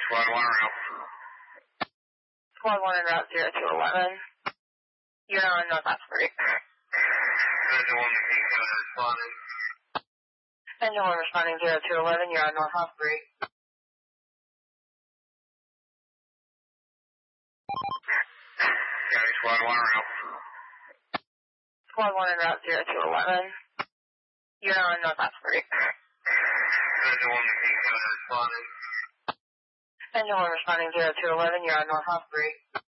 Squad 1 route. Squad 1 en route 0211. You're on North Osprey. Engine 1 King County responding. Engine 1 responding 0211. You're on North Osprey. County Squad 1 route. Squad 1 en route 0211. You're on North Osprey. Engine 1 King County responding. Engine 1 responding 0211. You're on North Osprey.